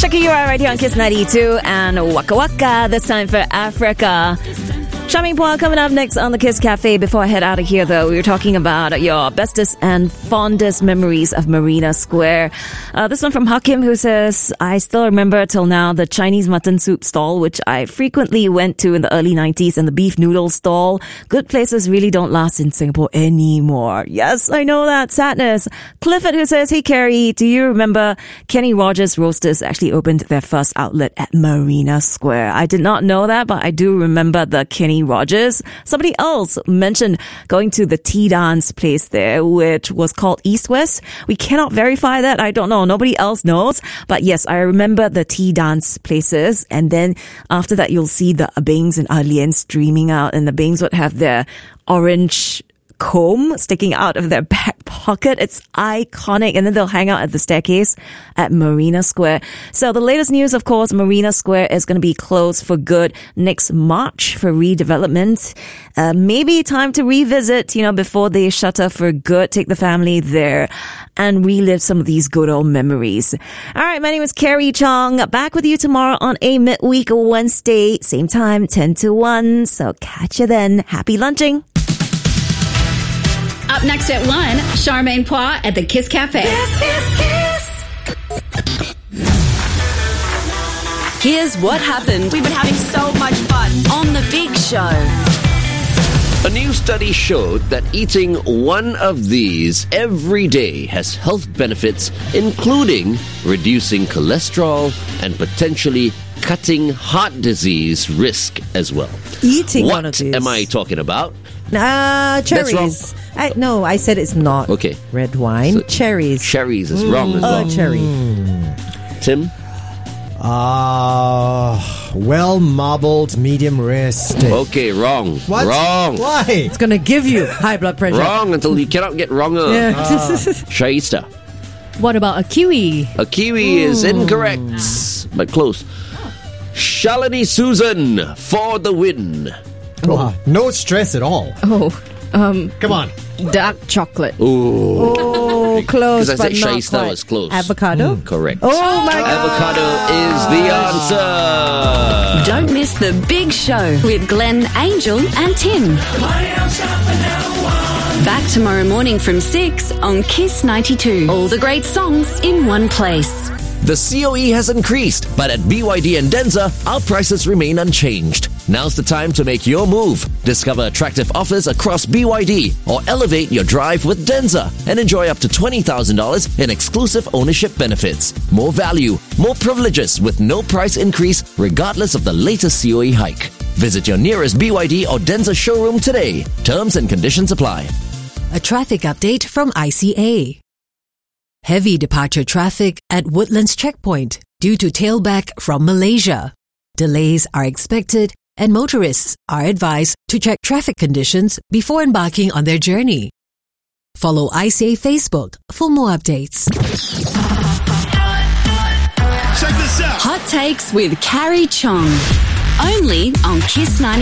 Checking you out right here on Kiss 92 and Waka Waka, this time for Africa. Charmaine Poir coming up next on the Kiss Cafe. Before I head out of here, though, we were talking about your bestest and fondest memories of Marina Square. This one from Hakim, who says, I still remember till now the Chinese mutton soup stall, which I frequently went to in the early 90s, and the beef noodle stall. Good places really don't last in Singapore anymore. Yes, I know that. Sadness. Clifford, who says, hey, Carrie, do you remember Kenny Rogers Roasters actually opened their first outlet at Marina Square? I did not know that, but I do remember the Kenny Rogers. Somebody else mentioned going to the tea dance place there, which was called East West. We cannot verify that. I don't know. Nobody else knows. But yes, I remember the tea dance places. And then after that, you'll see the Abings and Alien streaming out, and the Abings would have their orange comb sticking out of their back pocket. It's iconic. And then they'll hang out at the staircase at Marina Square. So the latest news, of course, Marina Square is going to be closed for good next March for redevelopment. Maybe time to revisit, before they shutter for good. Take the family there and relive some of these good old memories. All right, my name is Carrie Chong. Back with you tomorrow on a midweek Wednesday, same time, 10 to 1. So catch you then. Happy lunching. Up next at 1, Charmaine Poir at the Kiss Cafe. This is Kiss. Here's what happened. We've been having so much fun on The Big Show. A new study showed that eating one of these every day has health benefits, including reducing cholesterol and potentially cutting heart disease risk as well. Eating one of these. What am I talking about? Cherries. I said it's not. Okay. Red wine. So cherries. Cherries is wrong as well. Cherry. Tim? Well-marbled medium rare steak. Okay, wrong. What? Wrong. Why? It's going to give you high blood pressure. Wrong until you cannot get wronger. Yeah. Shaista? What about a kiwi? A kiwi is incorrect, but close. Shalini Susan for the win. Oh, no stress at all. Come on. Dark chocolate. Oh, close, because I but said not Shaista quite. was close. Avocado? Correct. Oh my God. Avocado is the answer. Don't miss The Big Show with Glenn, Angel and Tim. Back tomorrow morning from 6 on Kiss 92. All the great songs in one place. The COE has increased, but at BYD and Denza, our prices remain unchanged. Now's the time to make your move. Discover attractive offers across BYD or elevate your drive with Denza and enjoy up to $20,000 in exclusive ownership benefits. More value, more privileges with no price increase regardless of the latest COE hike. Visit your nearest BYD or Denza showroom today. Terms and conditions apply. A traffic update from ICA. Heavy departure traffic at Woodlands Checkpoint due to tailback from Malaysia. Delays are expected and motorists are advised to check traffic conditions before embarking on their journey. Follow ICA Facebook for more updates. Check this out. Hot Takes with Carrie Chong. Only on Kiss 90.